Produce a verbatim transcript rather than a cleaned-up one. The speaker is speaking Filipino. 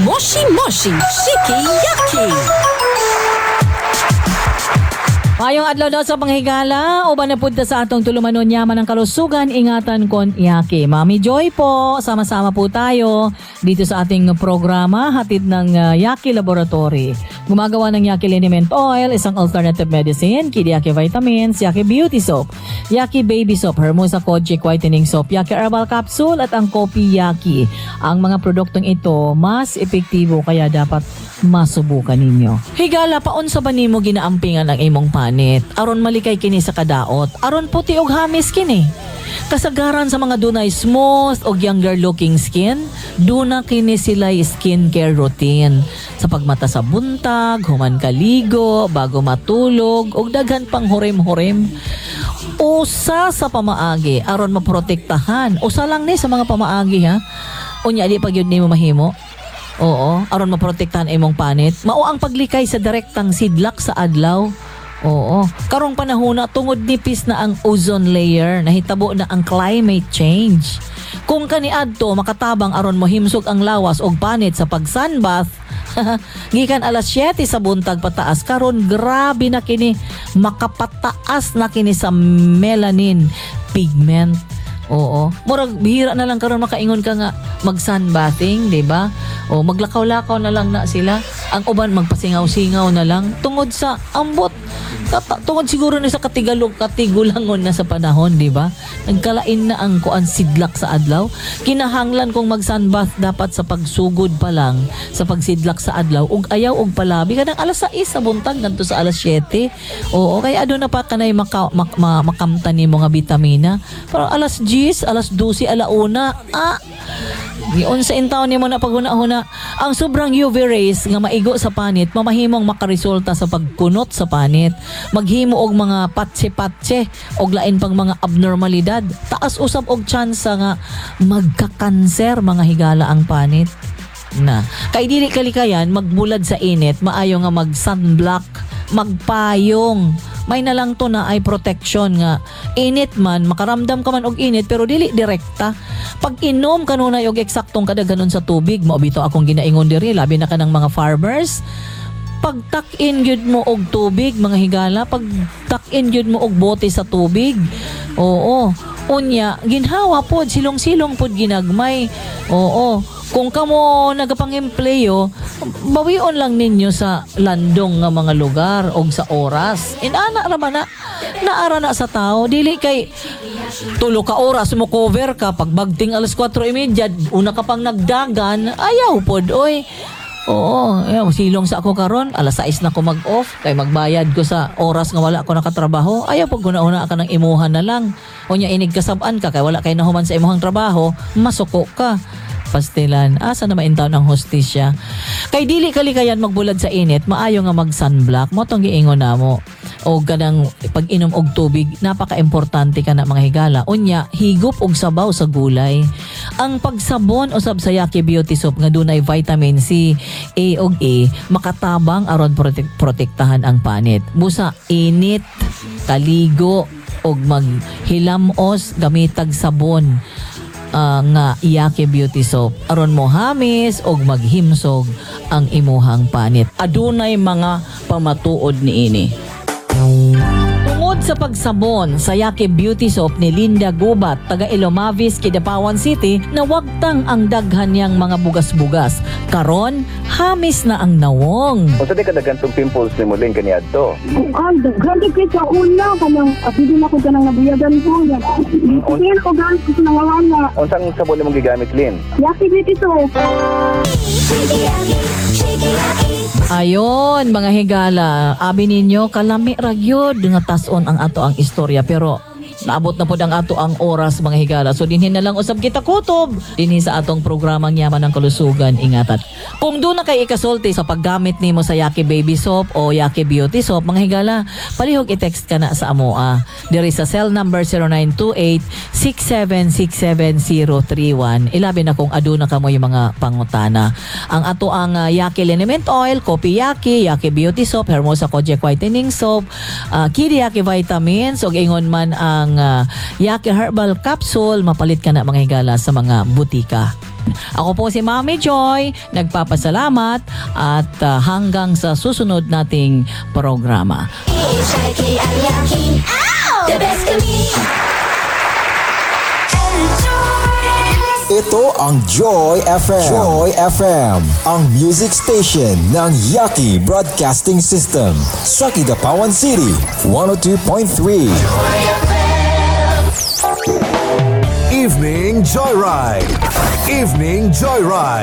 Moshi Moshi Shiki Yaki. Mayong adlaw daw sa panghigala, uban na punta sa atong tulumanon yaman ng kalusugan, ingatan kon Yaki. Mami Joy po, sama-sama po tayo dito sa ating programa, hatid ng uh, Yaki Laboratory. Gumagawa ng Yaki Liniment Oil, isang alternative medicine, Kid Yaki Vitamins, Yaki Beauty Soap, Yaki Baby Soap, Hermosa Kojic Whitening Soap, Yaki Herbal Capsule at ang Kopi Yaki. Ang mga produktong ito, mas epektibo kaya dapat masubukan ninyo. Higala, paon sa ba nimo ginaampingan ang imong panit? Aron malikay kini sa kadaot. Aron puti og hamis kini. Kasagaran sa mga dunay smooth o younger looking skin, duna kini sila skincare routine. Sa pagmata sa buntag, human kaligo, bago matulog, og daghan pang hurim-hurim. Usa sa pamaagi aron maprotektahan. Usa lang ni sa mga pamaagi ha. Unya di pag yun nimo mahimo. Oo, aron maprotektahan imong panit. Mao ang paglikay sa direktang sidlak sa adlaw. Oo, karong panahon na tungod nipis na ang ozone layer, nahitabo na ang climate change. Kung kaniadto makatabang aron mohimsog ang lawas og panit sa pag-sunbath, gikan alas siyete sa buntag pataas karon grabe na kini, makapataas na kini sa melanin pigment. Oo. Murag bihira na lang karon makaingon ka nga mag-sunbathing, 'di ba? O maglakaw-lakaw na lang na sila. Ang uban magpasingaw-singaw na lang tungod sa ambot. Tata, tungod siguro ni sa katigalog katigulangon na sa panahon, 'di ba? Nagkalain na ang kuan sidlak sa adlaw. Kinahanglan kung mag-sunbath dapat sa pagsugod pa lang sa pagsidlak sa adlaw ug ayaw og palabi kadang alas sais sa buntag ngadto sa alas siyete. Oo, kaya aduna pa kanay maka, mak, ma, makamtan nimo nga bitamina. Pero alas diyes, alas dose, alauna, ah, Gion sa intaw nimo na paghuna-huna, ang sobrang U V rays nga maigo sa panit mamahimong makaresulta sa pagkunot sa panit, maghimo og mga patse-patse og lain pang mga abnormalidad. Taas usab og tsansa nga magka-kanser mga higala ang panit. Na kay dili kalikayan magbulad sa init, maayo nga mag sunblock, magpayong. May na lang to na ay protection nga init man, makaramdam ka man og init pero dili direkta. Pag inom kanunay og eksaktong kadaghanon sa tubig, mao bitaw akong ginaingon diri labi na kanang mga farmers. Pag tak-in gyud mo og tubig mga higala, pag tak-in gyud mo og bote sa tubig. Oo. Unya, ginhawa pod, silong-silong pod ginagmay. Oo. Kung kamo nagapang-empleyo, bawion lang ninyo sa landong nga mga lugar o sa oras. Inana raman na, naara na sa tao. Dili kay tulo ka oras mo cover ka, pag bagting alas kwatro trenta, una ka pang nagdagan, ayaw pod, oy. Oo, ayaw, silong sa ako karon, alas sais na ko mag-off, kay magbayad ko sa oras nga wala ko nakatrabaho, ayaw pag guna-una ka ng imuhan na lang. O nya inig kasabaan ka, kay wala kay nahuman sa imuhang trabaho, masuko ka. Pastilan, asa na maintaw ng hostisya. Kay dili kalikayan magbulad sa init, maayo nga mag-sunblock, mo tong giingon namo. O ganang pag-inom og tubig, napaka-importante ka na mga higala. Unya, higop og sabaw sa gulay. Ang pagsabon usab sa Yaki Beauty Soap nga dunay vitamin C, A ug E, makatabang aron protek- protektahan ang panit. Busa init, kaligo og maghilamos gamitag sabon. Uh, nga Yaki Beauty Soap aron mo hamis og maghimsog ang imuhang panit. Adunay mga pamatuod niini. Tungod sa pagsabon sa Yaki Beauty Soap ni Linda Gubat, taga Ilomavis, Kidapawan City, nawagtang ang daghan niyang mga bugas-bugas. Karon, hamis na ang nawong. Kung saan ka dagantong pimples ni Muling kaniadto? Ang daghan kay sa una kanang apili na ko kanang nabuyagan ko. Hindi ko gan ko nawawala. Unsang sabon imong gigamit, Lin? Yaki Beauty Soap. Ayon, mga higala, abi ninyo kalami ragyod nga tas-on ang ato ang istorya pero naabot na pod ang ato ang oras mga higala. So dinhin na lang usab kita kutob dinhi sa atong programang Yaman ng Kalusugan, ingatan. Kung doon na kay ikasulti sa paggamit nimo sa Yaki Baby Soap o Yaki Beauty Soap mga higala, palihog i-text ka na sa amoa diri sa cell number zero nine two eight, six seven six seven zero three one. Ilabi na kung aduna ka mo yung mga pangutana. Ang ato ang uh, Yaki Liniment Oil, Kopi Yaki, Yaki Beauty Soap, Hermosa Kojic Whitening Soap, uh, Kid Yaki Vitamins ug ingon man ang uh, Yaki Herbal Capsule, mapalit ka na mga higala sa mga butika. Ako po si Mami Joy, nagpapasalamat at ah, hanggang sa susunod nating programa. Shaggy and yucky. The best of me. Ito ang Joy F M. Joy F M, ang music station ng Yaki Broadcasting System sa Kidapawan City, one oh two point three. Evening Joyride. Evening Joyride.